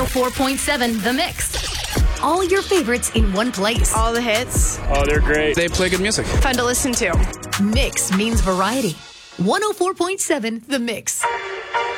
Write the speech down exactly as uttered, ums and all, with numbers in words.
four point seven The Mix. All your favorites in one place. All the hits. Oh, they're great. They play good music. Fun to listen to. Mix means variety. one oh four point seven The Mix.